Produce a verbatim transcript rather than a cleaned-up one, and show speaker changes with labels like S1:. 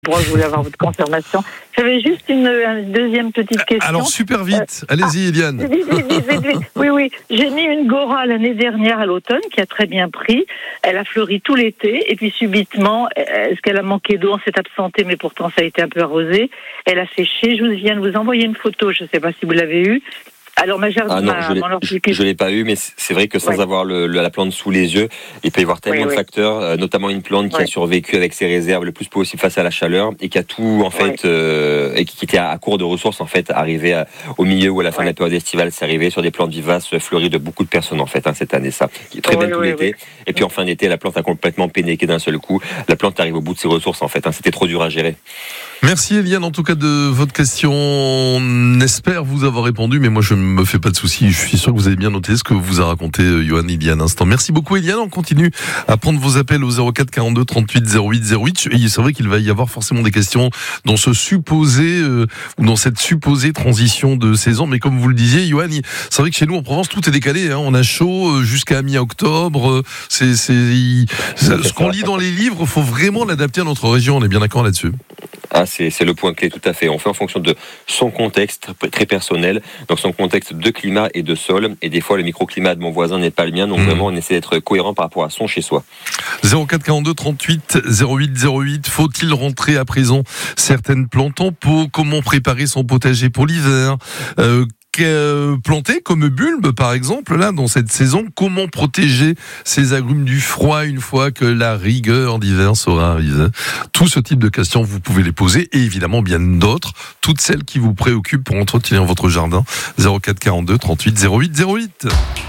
S1: Bon, je voulais avoir votre confirmation. J'avais juste une, une deuxième petite question.
S2: Alors, super vite. Euh, Allez-y, Eliane.
S1: Vite, vite, vite, vite, vite. Oui, oui. J'ai mis une Gora l'année dernière à l'automne, qui a très bien pris. Elle a fleuri tout l'été. Et puis, subitement, est-ce qu'elle a manqué d'eau? On s'est absenté, mais pourtant, ça a été un peu arrosé. Elle a séché. Je vous viens de vous envoyer une photo. Je ne sais pas si vous l'avez eue. Alors, ma jardin,
S3: ah non,
S1: ma,
S3: je l'ai,
S1: mon
S3: je, je l'ai pas eu, mais c'est vrai que sans
S1: ouais.
S3: avoir le, le, la plante sous les yeux, il peut y avoir tellement
S1: oui,
S3: de
S1: oui.
S3: facteurs, euh, notamment une plante qui
S1: ouais.
S3: a survécu avec ses réserves le plus possible face à la chaleur et qui a tout en fait,
S1: ouais.
S3: euh, et qui, qui était à, à court de ressources en fait, arrivé à, au milieu ou à la fin
S1: ouais.
S3: de la période estivale, c'est arrivé sur des plantes vivaces fleuries de beaucoup de personnes en fait hein, cette année, ça, qui est très
S1: oui,
S3: belle tout
S1: oui,
S3: l'été. Oui. Et puis en fin d'été, la plante a complètement pénéqué d'un seul coup. La plante arrive au bout de ses ressources en fait. Hein, c'était trop dur à gérer.
S2: Merci Eliane, en tout cas de votre question. On espère vous avoir répondu, mais moi je ne me fais pas de soucis. Je suis sûr que vous avez bien noté ce que vous a raconté Johan il y a un instant. Merci beaucoup Eliane. On continue à prendre vos appels au zéro quatre quarante-deux trente-huit zéro huit zéro huit. Et c'est vrai qu'il va y avoir forcément des questions dans ce supposé euh, ou dans cette supposée transition de saison. Mais comme vous le disiez, Johan, c'est vrai que chez nous en Provence tout est décalé. Hein. On a chaud jusqu'à mi-octobre. C'est, c'est, il, c'est ce qu'on lit dans les livres. Il faut vraiment l'adapter à notre région. On est bien d'accord là-dessus.
S3: Ah, c'est, c'est le point clé, tout à fait. On fait en fonction de son contexte très personnel, donc son contexte de climat et de sol. Et des fois, le microclimat de mon voisin n'est pas le mien, donc mmh. vraiment, on essaie d'être cohérent par rapport à son chez soi.
S2: zéro quatre quarante-deux trente-huit zéro huit zéro huit. Faut-il rentrer à présent certaines plantes en pot? Comment préparer son potager pour l'hiver? euh, planter comme bulbe par exemple là dans cette saison, comment protéger ces agrumes du froid une fois que la rigueur d'hiver sera arrivée? Tout ce type de questions vous pouvez les poser et évidemment bien d'autres, toutes celles qui vous préoccupent pour entretenir votre jardin. Zéro quatre quarante-deux trente-huit zéro huit zéro huit.